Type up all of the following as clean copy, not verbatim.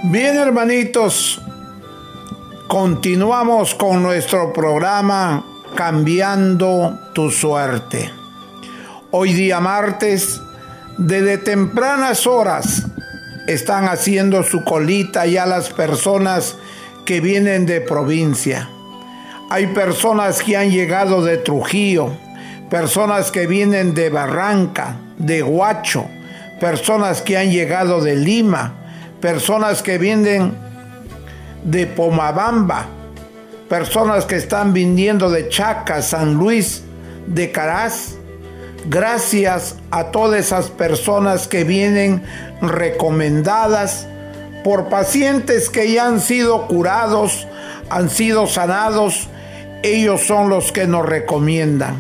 Bien, hermanitos, continuamos con nuestro programa Cambiando tu Suerte. Hoy día martes, desde tempranas horas, están haciendo su colita ya las personas que vienen de provincia. Hay personas que han llegado de Trujillo, personas que vienen de Barranca, de Huacho, personas que han llegado de Lima, personas que vienen de Pomabamba, personas que están viniendo de Chaca, San Luis, de Caraz. Gracias a todas esas personas que vienen recomendadas por pacientes que ya han sido curados, han sido sanados. Ellos son los que nos recomiendan.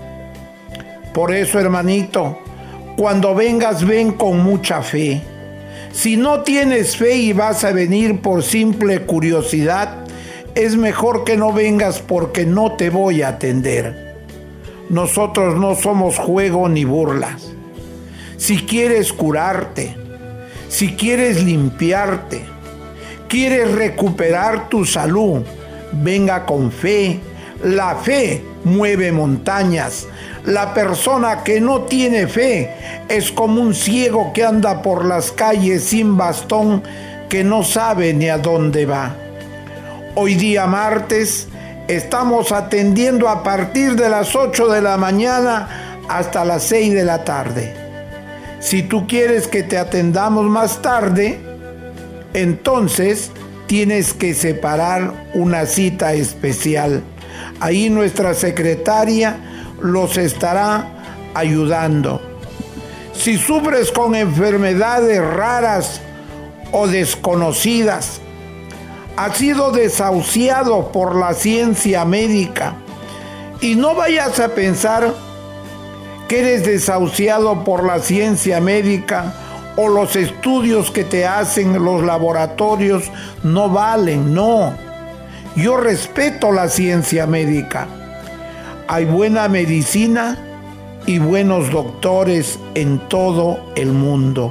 Por eso, hermanito, cuando vengas, ven con mucha fe. Si no tienes fe y vas a venir por simple curiosidad, es mejor que no vengas porque no te voy a atender. Nosotros no somos juego ni burlas. Si quieres curarte, si quieres limpiarte, quieres recuperar tu salud, venga con fe. La fe mueve montañas. La persona que no tiene fe es como un ciego que anda por las calles sin bastón, que no sabe ni a dónde va. Hoy día martes estamos atendiendo a partir de las 8 de la mañana hasta las 6 de la tarde. Si tú quieres que te atendamos más tarde, entonces tienes que separar una cita especial. Ahí nuestra secretaria los estará ayudando. Si sufres con enfermedades raras o desconocidas, has sido desahuciado por la ciencia médica, y no vayas a pensar que eres desahuciado por la ciencia médica o los estudios que te hacen los laboratorios no valen. No, yo respeto la ciencia médica. Hay buena medicina y buenos doctores en todo el mundo.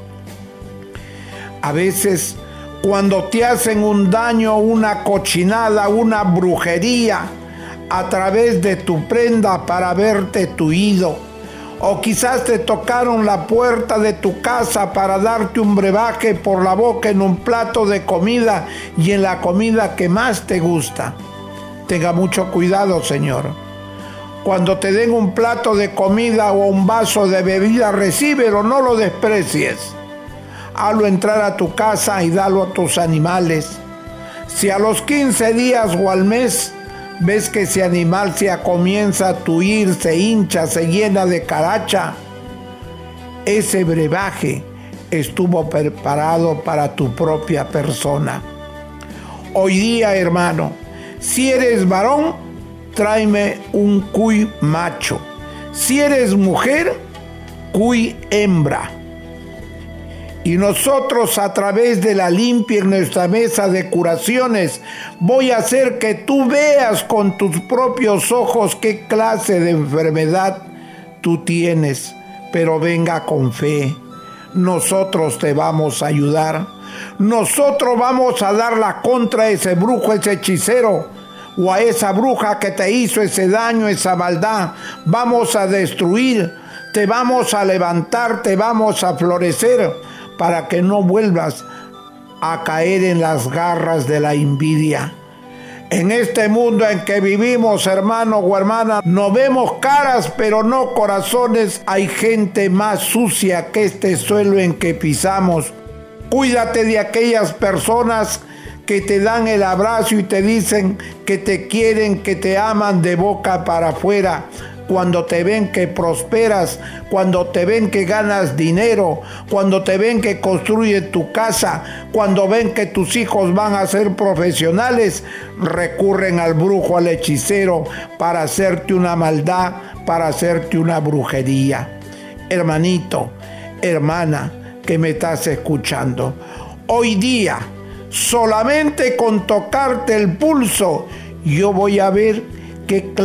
A veces, cuando te hacen un daño, una cochinada, una brujería a través de tu prenda para verte tuido, o quizás te tocaron la puerta de tu casa para darte un brebaje por la boca en un plato de comida y en la comida que más te gusta. Tenga mucho cuidado, señor. Cuando te den un plato de comida o un vaso de bebida, recíbelo, no lo desprecies. Hazlo entrar a tu casa y dalo a tus animales. Si a los 15 días o al mes ves que ese animal comienza a tuir, se hincha, se llena de caracha, ese brebaje estuvo preparado para tu propia persona. Hoy día, hermano, si eres varón, tráeme un cuy macho. Si eres mujer, cuy hembra. Y nosotros, a través de la limpia en nuestra mesa de curaciones, voy a hacer que tú veas con tus propios ojos qué clase de enfermedad tú tienes. Pero venga con fe. Nosotros te vamos a ayudar. Nosotros vamos a dar la contra a ese brujo, ese hechicero, o a esa bruja que te hizo ese daño, esa maldad. Vamos a destruir, te vamos a levantar, te vamos a florecer, para que no vuelvas a caer en las garras de la envidia. En este mundo en que vivimos, hermano o hermana, no vemos caras, pero no corazones. Hay gente más sucia que este suelo en que pisamos. Cuídate de aquellas personas que te dan el abrazo y te dicen que te quieren, que te aman de boca para afuera. Cuando te ven que prosperas, cuando te ven que ganas dinero, cuando te ven que construyes tu casa, cuando ven que tus hijos van a ser profesionales, recurren al brujo, al hechicero, para hacerte una maldad, para hacerte una brujería. Hermanito, hermana, que me estás escuchando, hoy día, solamente con tocarte el pulso, yo voy a ver qué clase